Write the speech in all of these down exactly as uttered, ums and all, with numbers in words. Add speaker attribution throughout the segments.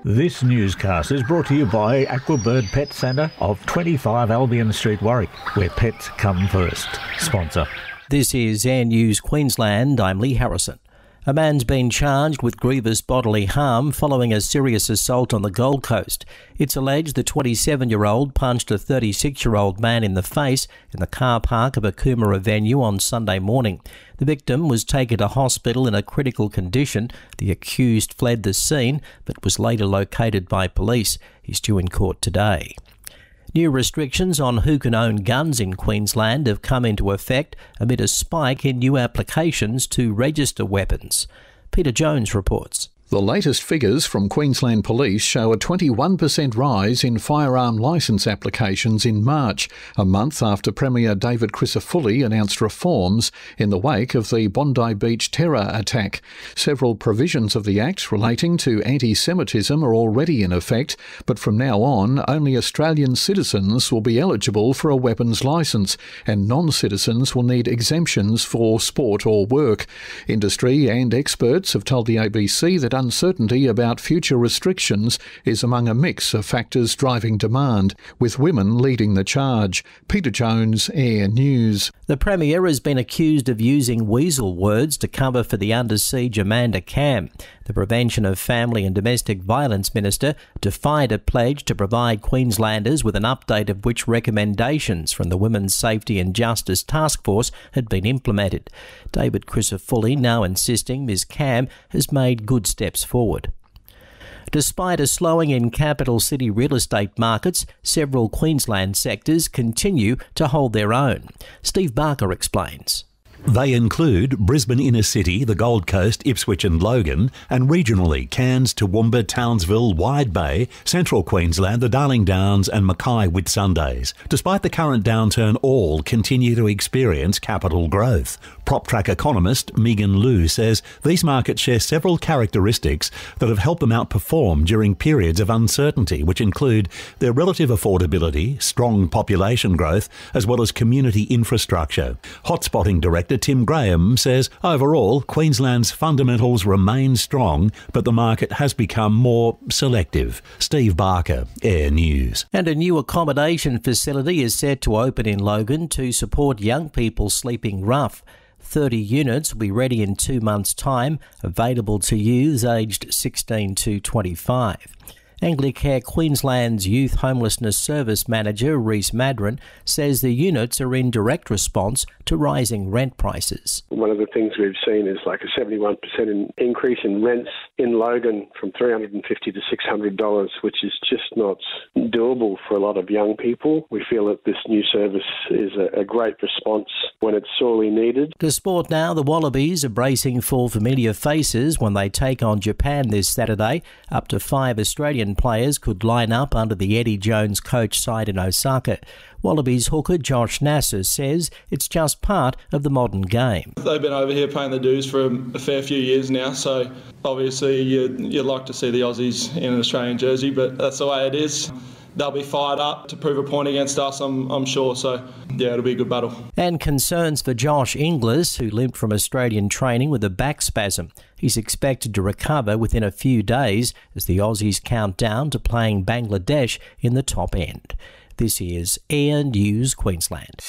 Speaker 1: This newscast is brought to you by Aquabird Pet Centre of twenty-five Albion Street, Warwick, where pets come first. Sponsor.
Speaker 2: This is Air News Queensland. I'm Lee Harrison. A man's been charged with grievous bodily harm following a serious assault on the Gold Coast. It's alleged the twenty-seven-year-old punched a thirty-six-year-old man in the face in the car park of a Coomera venue on Sunday morning. The victim was taken to hospital in a critical condition. The accused fled the scene but was later located by police. He's due in court today. New restrictions on who can own guns in Queensland have come into effect amid a spike in new applications to register weapons. Peter Jones reports.
Speaker 3: The latest figures from Queensland Police show a twenty-one percent rise in firearm licence applications in March, a month after Premier David Crisafulli announced reforms in the wake of the Bondi Beach terror attack. Several provisions of the Act relating to anti-Semitism are already in effect, but from now on, only Australian citizens will be eligible for a weapons licence, and non-citizens will need exemptions for sport or work. Industry and experts have told the A B C that uncertainty about future restrictions is among a mix of factors driving demand, with women leading the charge. Peter Jones, Air News.
Speaker 2: The Premier has been accused of using weasel words to cover for the under siege Amanda Cam. The Prevention of Family and Domestic Violence Minister defied a pledge to provide Queenslanders with an update of which recommendations from the Women's Safety and Justice Task Force had been implemented. David Crisafulli now insisting Miz Cam has made good steps forward. Despite a slowing in capital city real estate markets, several Queensland sectors continue to hold their own. Steve Barker explains.
Speaker 4: They include Brisbane Inner City, the Gold Coast, Ipswich and Logan, and regionally Cairns, Toowoomba, Townsville, Wide Bay, Central Queensland, the Darling Downs and Mackay Whitsundays. Despite the current downturn, all continue to experience capital growth. PropTrack economist Megan Liu says these markets share several characteristics that have helped them outperform during periods of uncertainty, which include their relative affordability, strong population growth, as well as community infrastructure. Hotspotting Director Tim Graham says overall Queensland's fundamentals remain strong, but the market has become more selective. Steve Barker, Air News.
Speaker 2: And a new accommodation facility is set to open in Logan to support young people sleeping rough. thirty units will be ready in two months' time, available to youths aged sixteen to twenty-five. Anglicare Queensland's Youth Homelessness Service Manager, Reece Madron, says the units are in direct response to rising rent prices.
Speaker 5: One of the things we've seen is like a seventy-one percent in increase in rents in Logan from three hundred fifty dollars to six hundred dollars, which is just not doable for a lot of young people. We feel that this new service is a, a great response when it's sorely needed.
Speaker 2: To sport now, the Wallabies are bracing for familiar faces when they take on Japan this Saturday. Up to five Australian players could line up under the Eddie Jones coach side in Osaka. Wallabies hooker Josh Nasser says it's just part of the modern game.
Speaker 6: They've been over here paying the dues for a fair few years now, so obviously you'd, you'd like to see the Aussies in an Australian jersey, but that's the way it is. They'll be fired up to prove a point against us, I'm, I'm sure. So, yeah, it'll be a good battle.
Speaker 2: And concerns for Josh Inglis, who limped from Australian training with a back spasm. He's expected to recover within a few days as the Aussies count down to playing Bangladesh in the top end. This is Air News Queensland.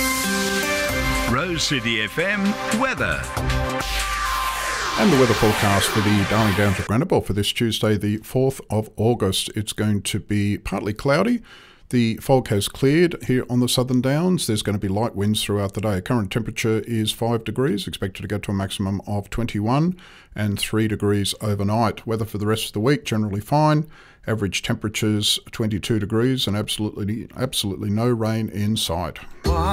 Speaker 7: Rose City F M weather.
Speaker 8: And the weather forecast for the Darling Downs of Granite for this Tuesday, the fourth of August. It's going to be partly cloudy. The fog has cleared here on the Southern Downs. There's going to be light winds throughout the day. Current temperature is five degrees, expected to get to a maximum of twenty-one, and three degrees overnight. Weather for the rest of the week, generally fine. Average temperatures twenty-two degrees and absolutely, absolutely no rain in sight.